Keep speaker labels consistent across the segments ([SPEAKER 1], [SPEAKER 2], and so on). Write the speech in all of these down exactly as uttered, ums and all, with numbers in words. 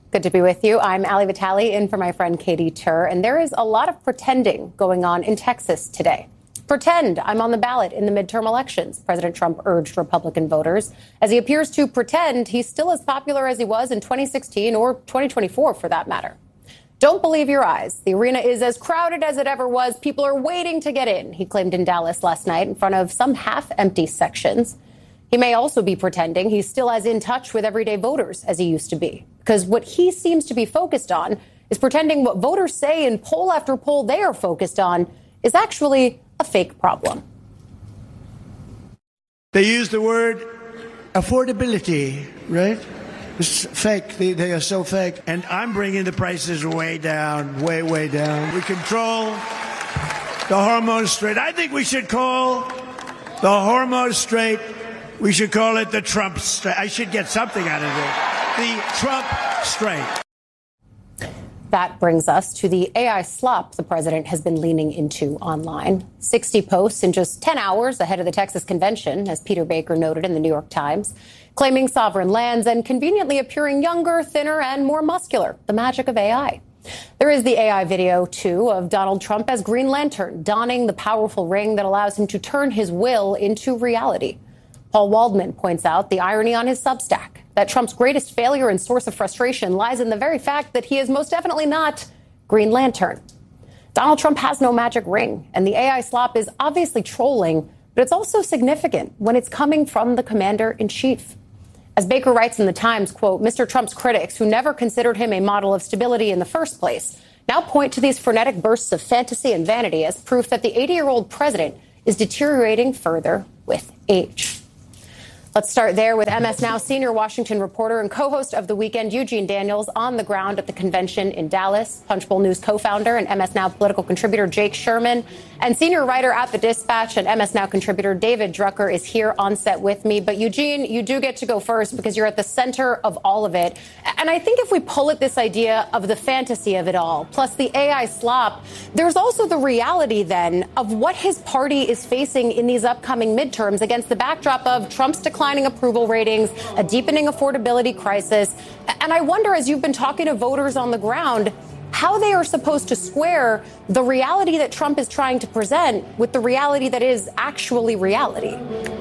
[SPEAKER 1] Good to be with you. I'm Ali Vitale in for my friend Katie Tur, and there is a lot of pretending going on in Texas today. Pretend I'm on the ballot in the midterm elections, President Trump urged Republican voters, as he appears to pretend he's still as popular as he was in twenty sixteen or twenty twenty-four, for that matter. Don't believe your eyes. The arena is as crowded as it ever was. People are waiting to get in, he claimed in Dallas last night in front of some half-empty sections. He may also be pretending he's still as in touch with everyday voters as he used to be, because what he seems to be focused on is pretending what voters say in poll after poll they are focused on is actually a fake problem.
[SPEAKER 2] They use the word affordability, right? It's fake. They, they are so fake. And I'm bringing the prices way down, way, way down. We control the hormones straight. I think we should call the hormones straight. We should call it the Trump straight. I should get something out of it. The Trump straight.
[SPEAKER 1] That brings us to the A I slop the president has been leaning into online. sixty posts in just ten hours ahead of the Texas convention, as Peter Baker noted in the New York Times, claiming sovereign lands and conveniently appearing younger, thinner, and more muscular. The magic of A I. There is the A I video, too, of Donald Trump as Green Lantern, donning the powerful ring that allows him to turn his will into reality. Paul Waldman points out the irony on his Substack, that Trump's greatest failure and source of frustration lies in the very fact that he is most definitely not Green Lantern. Donald Trump has no magic ring, and the A I slop is obviously trolling, but it's also significant when it's coming from the commander-in-chief. As Baker writes in the Times, quote, Mister Trump's critics, who never considered him a model of stability in the first place, now point to these frenetic bursts of fantasy and vanity as proof that the eighty-year-old president is deteriorating further with age. Let's start there with M S Now senior Washington reporter and co-host of The Weekend, Eugene Daniels, on the ground at the convention in Dallas. Punchbowl News co-founder and M S Now political contributor Jake Sherman, and senior writer at The Dispatch and M S Now contributor David Drucker is here on set with me. But Eugene, you do get to go first because you're at the center of all of it. And I think if we pull at this idea of the fantasy of it all, plus the A I slop, there's also the reality then of what his party is facing in these upcoming midterms against the backdrop of Trump's decline. Declining approval ratings, a deepening affordability crisis. And I wonder, as you've been talking to voters on the ground, how they are supposed to square the reality that Trump is trying to present with the reality that is actually reality.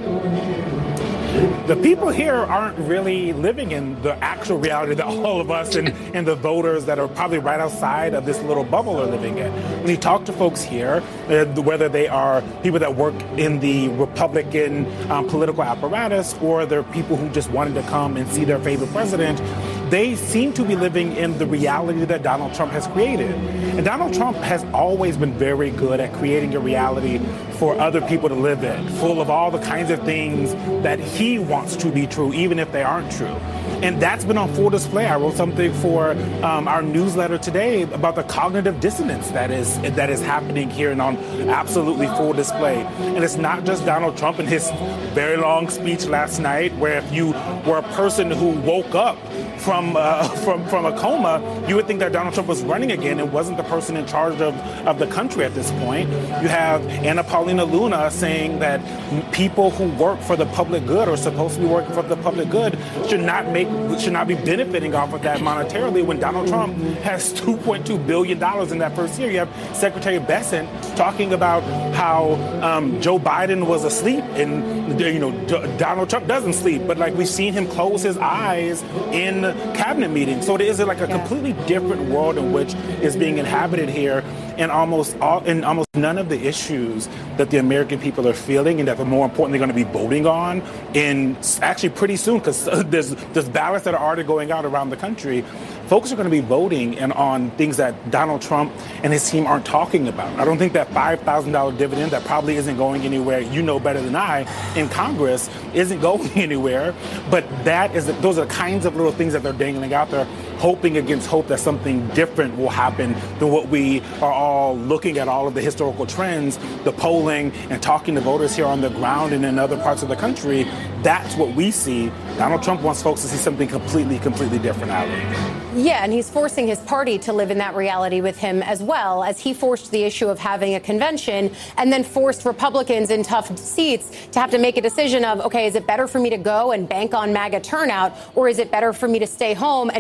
[SPEAKER 3] The people here aren't really living in the actual reality that all of us and, and the voters that are probably right outside of this little bubble are living in. When you talk to folks here, uh, whether they are people that work in the Republican um, political apparatus or they're people who just wanted to come and see their favorite president, they seem to be living in the reality that Donald Trump has created. And Donald Trump has always been very good at creating a reality for other people to live in, full of all the kinds of things that he wants to be true, even if they aren't true. And that's been on full display. I wrote something for um, our newsletter today about the cognitive dissonance that is that is happening here and on absolutely full display. And it's not just Donald Trump and his very long speech last night, where if you were a person who woke up from uh, from from a coma, you would think that Donald Trump was running again and wasn't the person in charge of, of the country at this point. You have Anna Paulina Luna saying that people who work for the public good or supposed to be working for the public good should not make should not be benefiting off of that monetarily when Donald Trump has two point two billion dollars in that first year. You have Secretary Bessent talking about how um, Joe Biden was asleep and, you know, D- Donald Trump doesn't sleep. But like we've seen him close his eyes in cabinet meetings. So it is like a completely different world in which is being inhabited here. And almost all, and almost none of the issues that the American people are feeling and that they're more importantly going to be voting on in actually pretty soon, because there's there's ballots that are already going out around the country. Folks are going to be voting and on things that Donald Trump and his team aren't talking about. I don't think that five thousand dollars dividend that probably isn't going anywhere, you know better than I, in Congress isn't going anywhere. But that is those are the kinds of little things that they're dangling out there, hoping against hope that something different will happen than what we are all looking at, all of the historical trends, the polling, and talking to voters here on the ground and in other parts of the country. That's what we see. Donald Trump wants folks to see something completely, completely different out there.
[SPEAKER 1] Yeah, and he's forcing his party to live in that reality with him as well, as he forced the issue of having a convention and then forced Republicans in tough seats to have to make a decision of, OK, is it better for me to go and bank on MAGA turnout, or is it better for me to stay home and just pretend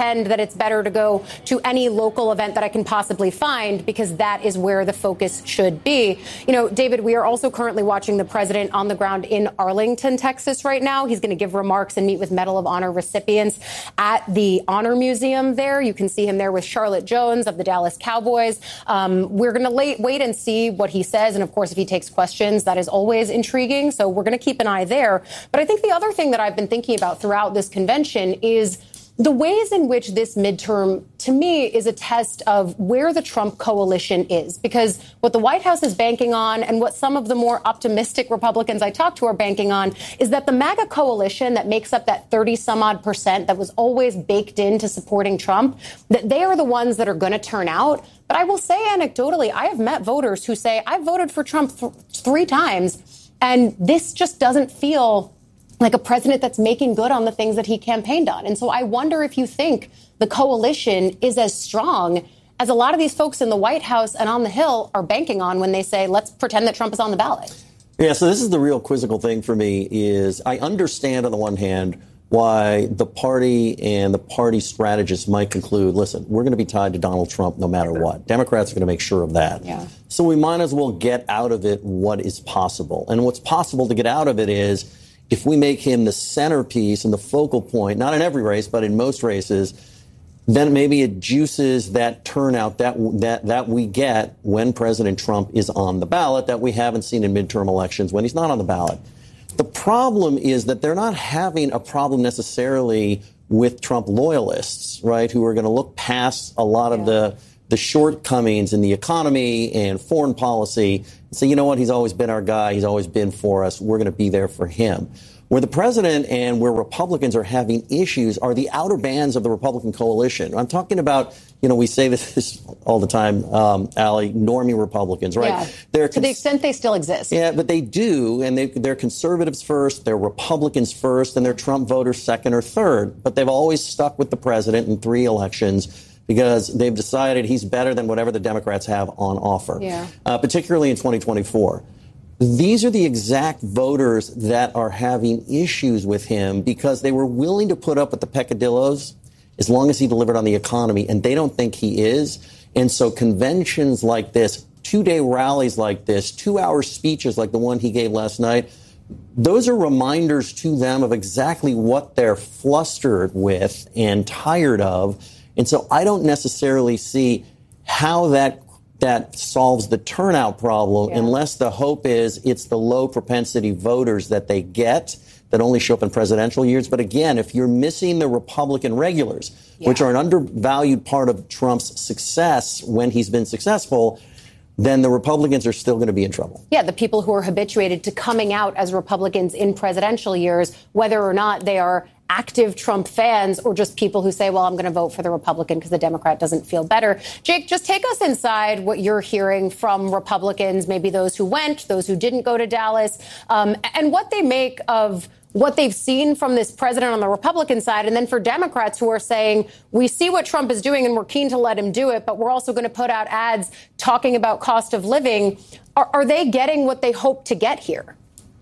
[SPEAKER 1] pretend that it's better to go to any local event that I can possibly find, because that is where the focus should be. You know, David, we are also currently watching the president on the ground in Arlington, Texas right now. He's going to give remarks and meet with Medal of Honor recipients at the Honor Museum there. You can see him there with Charlotte Jones of the Dallas Cowboys. Um, we're going to wait and see what he says. And of course, if he takes questions, that is always intriguing. So we're going to keep an eye there. But I think the other thing that I've been thinking about throughout this convention is the ways in which this midterm, to me, is a test of where the Trump coalition is. Because what the White House is banking on, and what some of the more optimistic Republicans I talk to are banking on, is that the MAGA coalition that makes up that thirty some odd percent that was always baked into supporting Trump, that they are the ones that are going to turn out. But I will say anecdotally, I have met voters who say, I voted for Trump th- three times, and this just doesn't feel like a president that's making good on the things that he campaigned on. And so I wonder if you think the coalition is as strong as a lot of these folks in the White House and on the Hill are banking on when they say, let's pretend that Trump is on the ballot.
[SPEAKER 4] Yeah, so this is the real quizzical thing for me is I understand on the one hand why the party and the party strategists might conclude, listen, we're going to be tied to Donald Trump no matter what. Democrats are going to make sure of that.
[SPEAKER 1] Yeah.
[SPEAKER 4] So we might as well get out of it what is possible. And what's possible to get out of it is if we make him the centerpiece and the focal point, not in every race, but in most races, then maybe it juices that turnout that that that we get when President Trump is on the ballot that we haven't seen in midterm elections when he's not on the ballot. The problem is that they're not having a problem necessarily with Trump loyalists, right, who are going to look past a lot yeah. of the the shortcomings in the economy and foreign policy and say, you know what, he's always been our guy. He's always been for us. We're going to be there for him. Where the president and where Republicans are having issues are the outer bands of the Republican coalition. I'm talking about, you know, we say this all the time, um, Allie, normie Republicans, right?
[SPEAKER 1] Yeah,
[SPEAKER 4] they're
[SPEAKER 1] to the extent they still exist.
[SPEAKER 4] Yeah, but they do, and they, they're conservatives first, they're Republicans first, and they're Trump voters second or third. But they've always stuck with the president in three elections because they've decided he's better than whatever the Democrats have on offer,
[SPEAKER 1] yeah.
[SPEAKER 4] uh, particularly in twenty twenty-four. These are the exact voters that are having issues with him because they were willing to put up with the peccadillos as long as he delivered on the economy, and they don't think he is. And so conventions like this, two-day rallies like this, two-hour speeches like the one he gave last night, those are reminders to them of exactly what they're flustered with and tired of. And so I don't necessarily see how that that solves the turnout problem yeah. unless the hope is it's the low propensity voters that they get that only show up in presidential years. But again, if you're missing the Republican regulars, yeah. which are an undervalued part of Trump's success when he's been successful, then the Republicans are still going to be in trouble.
[SPEAKER 1] Yeah, the people who are habituated to coming out as Republicans in presidential years, whether or not they are active Trump fans or just people who say, well, I'm going to vote for the Republican because the Democrat doesn't feel better. Jake, just take us inside what you're hearing from Republicans, maybe those who went, those who didn't go to Dallas, um, and what they make of what they've seen from this president on the Republican side. And then for Democrats who are saying, we see what Trump is doing and we're keen to let him do it, but we're also going to put out ads talking about cost of living. Are, are they getting what they hope to get here?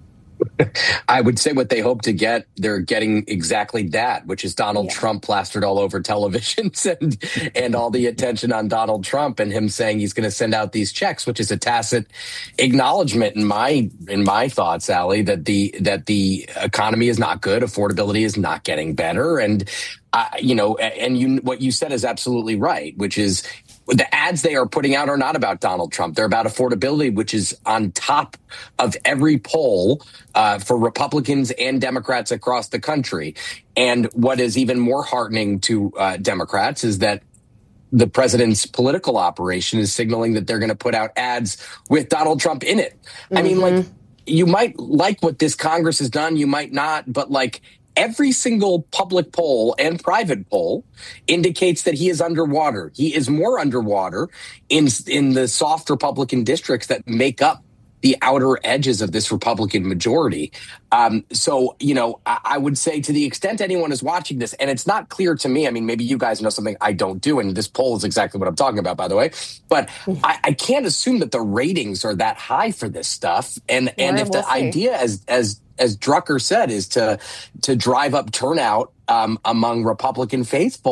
[SPEAKER 5] I would say what they hope to get, they're getting exactly that, which is Donald yeah. Trump plastered all over televisions and and all the attention on Donald Trump and him saying he's going to send out these checks, which is a tacit acknowledgement in my in my thoughts, Allie, that the that the economy is not good, affordability is not getting better, and uh, you know, and you what you said is absolutely right, which is the ads they are putting out are not about Donald Trump. They're about affordability, which is on top of every poll uh, for Republicans and Democrats across the country. And what is even more heartening to uh, Democrats is that the president's political operation is signaling that they're going to put out ads with Donald Trump in it. Mm-hmm. I mean, like, you might like what this Congress has done, you might not, but like, every single public poll and private poll indicates that he is underwater. He is more underwater in in the soft Republican districts that make up the outer edges of this Republican majority. Um, so, you know, I, I would say to the extent anyone is watching this, and it's not clear to me, I mean, maybe you guys know something I don't do, and this poll is exactly what I'm talking about, by the way, but I, I can't assume that the ratings are that high for this stuff. And, and if
[SPEAKER 1] we'll
[SPEAKER 5] the
[SPEAKER 1] see.
[SPEAKER 5] idea, as as as Drucker said, is to to drive up turnout um, among Republican faithful,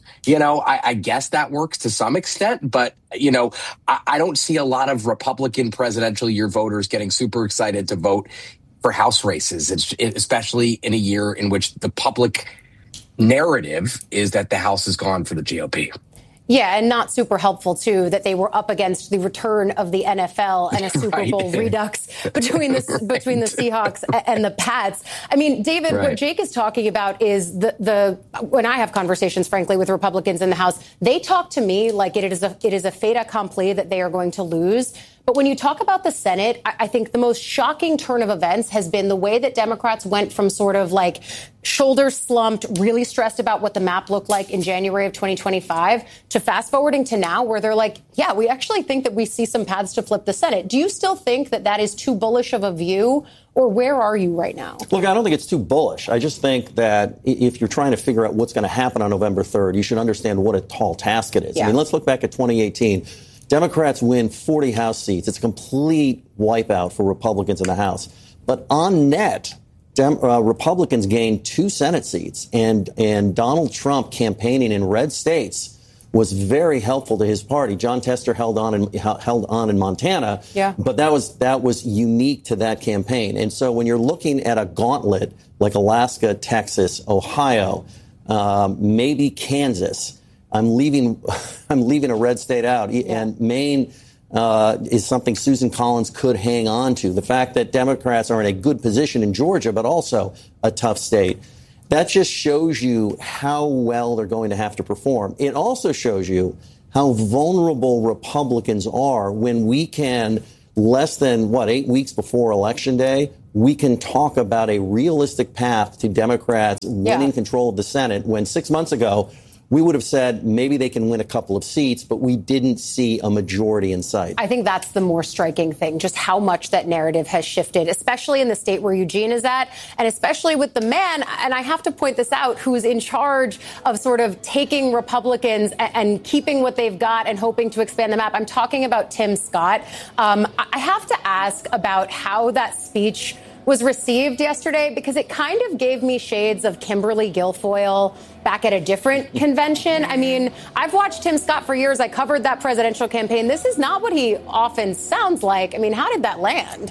[SPEAKER 5] You know, I, I guess that works to some extent, but, you know, I, I don't see a lot of Republican presidential year voters getting super excited to vote for House races, it's, especially in a year in which the public narrative is that the House is gone for the G O P.
[SPEAKER 1] Yeah, and not super helpful, too, that they were up against the return of the N F L and a Super
[SPEAKER 5] right.
[SPEAKER 1] Bowl redux between the right. between the Seahawks and the Pats. I mean, David, right. what Jake is talking about is the the when I have conversations, frankly, with Republicans in the House, they talk to me like it is a it is a fait accompli that they are going to lose. But when you talk about the Senate, I think the most shocking turn of events has been the way that Democrats went from sort of like shoulders slumped, really stressed about what the map looked like in January of twenty twenty-five to fast forwarding to now where they're like, yeah, we actually think that we see some paths to flip the Senate. Do you still think that that is too bullish of a view? Or where are you right now?
[SPEAKER 4] Look, I don't think it's too bullish. I just think that if you're trying to figure out what's going to happen on November third, you should understand what a tall task it is. Yeah. I mean, let's look back at twenty eighteen. Democrats win forty House seats. It's a complete wipeout for Republicans in the House. But on net, Dem- uh, Republicans gained two Senate seats, and and Donald Trump campaigning in red states was very helpful to his party. John Tester held on in, held on in Montana,
[SPEAKER 1] yeah.
[SPEAKER 4] but that was that was unique to that campaign. And so when you're looking at a gauntlet like Alaska, Texas, Ohio, um, maybe Kansas. I'm leaving. I'm leaving a red state out, yeah. and Maine uh, is something Susan Collins could hang on to. The fact that Democrats are in a good position in Georgia, but also a tough state, that just shows you how well they're going to have to perform. It also shows you how vulnerable Republicans are when we can, less than what eight weeks before Election Day, we can talk about a realistic path to Democrats winning
[SPEAKER 1] yeah.
[SPEAKER 4] control of the Senate. When six months ago, we would have said maybe they can win a couple of seats, but we didn't see a majority in sight.
[SPEAKER 1] I think that's the more striking thing, just how much that narrative has shifted, especially in the state where Eugene is at, and especially with the man, and I have to point this out, who's in charge of sort of taking Republicans and, and keeping what they've got and hoping to expand the map. I'm talking about Tim Scott. Um, I have to ask about how that speech was received yesterday, because it kind of gave me shades of Kimberly Guilfoyle back at a different convention. I mean, I've watched Tim Scott for years. I covered that presidential campaign. This is not what he often sounds like. I mean, how did that land?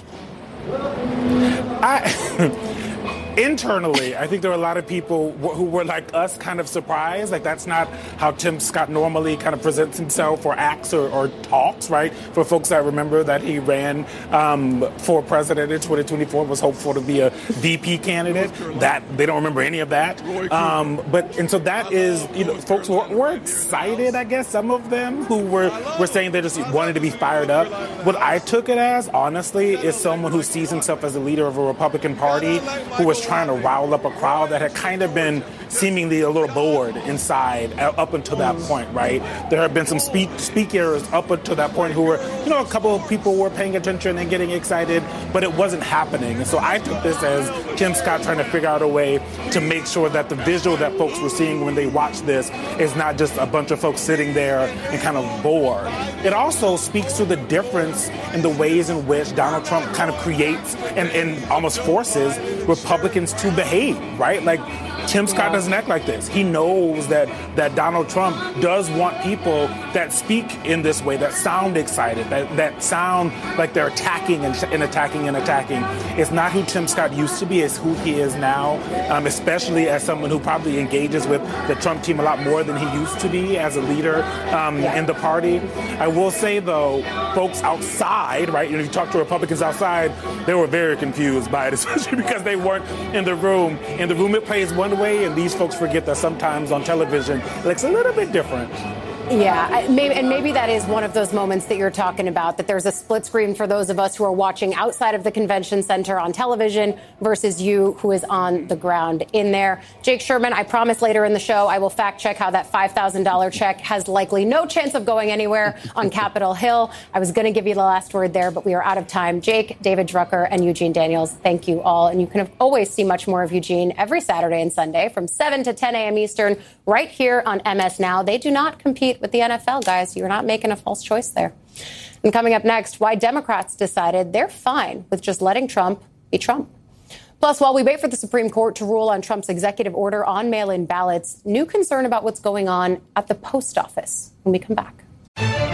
[SPEAKER 3] I... Internally, I think there were a lot of people who were like us, kind of surprised. Like, that's not how Tim Scott normally kind of presents himself or acts or, or talks, right? For folks that remember that he ran um, for president in twenty twenty-four, was hopeful to be a V P candidate. That they don't remember any of that. Um, but and so that is, you know, folks were, were excited. I guess some of them who were were saying they just wanted to be fired up. What I took it as, honestly, is someone who sees himself as the leader of a Republican Party who was trying to rile up a crowd that had kind of been seemingly a little bored inside up until that point, right? There have been some speak, speakers up until that point who were, you know, a couple of people were paying attention and getting excited, but it wasn't happening. And so I took this as Tim Scott trying to figure out a way to make sure that the visual that folks were seeing when they watched this is not just a bunch of folks sitting there and kind of bored. It also speaks to the difference in the ways in which Donald Trump kind of creates and, and almost forces Republicans to behave, right? Like, Tim Scott doesn't act like this. He knows that that Donald Trump does want people that speak in this way, that sound excited, that, that sound like they're attacking and, and attacking and attacking. It's not who Tim Scott used to be. It's who he is now, um, especially as someone who probably engages with the Trump team a lot more than he used to be as a leader um, yeah. in the party. I will say, though, folks outside, right, you know, you talk to Republicans outside, they were very confused by it, especially because they weren't in the room. In the room, it plays one way, and these folks forget that sometimes on television it looks a little bit different.
[SPEAKER 1] Yeah, I, maybe, and maybe that is one of those moments that you're talking about, that there's a split screen for those of us who are watching outside of the convention center on television versus you who is on the ground in there. Jake Sherman, I promise later in the show I will fact check how that five thousand dollars check has likely no chance of going anywhere on Capitol Hill. I was going to give you the last word there, but we are out of time. Jake, David Drucker, and Eugene Daniels, thank you all. And you can always see much more of Eugene every Saturday and Sunday from seven to ten a.m. Eastern right here on M S Now. They do not compete with the N F L, guys. You're not making a false choice there. And coming up next, why Democrats decided they're fine with just letting Trump be Trump. Plus, while we wait for the Supreme Court to rule on Trump's executive order on mail-in ballots, new concern about what's going on at the post office when we come back.